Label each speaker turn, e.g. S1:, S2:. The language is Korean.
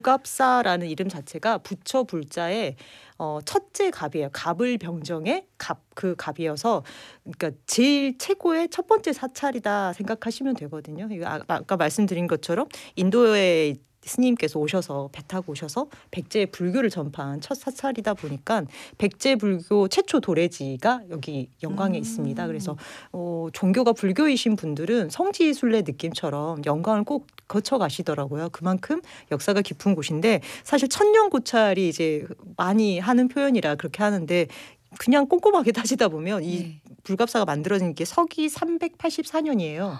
S1: 불갑사라는 이름 자체가 부처 불자의 첫째 갑이에요. 갑을병정의 갑, 그 갑이어서 그러니까 제일 최고의 첫 번째 사찰이다 생각하시면 되거든요. 이거 아까 말씀드린 것처럼 인도에 스님께서 오셔서 배 타고 오셔서 백제 불교를 전파한 첫 사찰이다 보니까 백제 불교 최초 도래지가 여기 영광에 있습니다. 그래서 종교가 불교이신 분들은 성지순례 느낌처럼 영광을 꼭 거쳐 가시더라고요. 그만큼 역사가 깊은 곳인데 사실 천년고찰이 이제 많이 하는 표현이라 그렇게 하는데 그냥 꼼꼼하게 따지다 보면 이
S2: 네.
S1: 불갑사가 만들어진 게 서기 384년이에요.